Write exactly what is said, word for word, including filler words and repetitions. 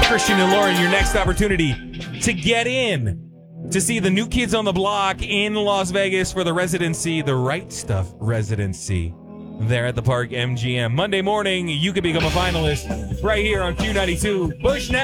Christian and Lauren, your next opportunity to get in to see the New Kids on the Block in Las Vegas for the residency, the Right Stuff residency there at the Park M G M. Monday morning, you could become a finalist right here on Q ninety-two. Bush now.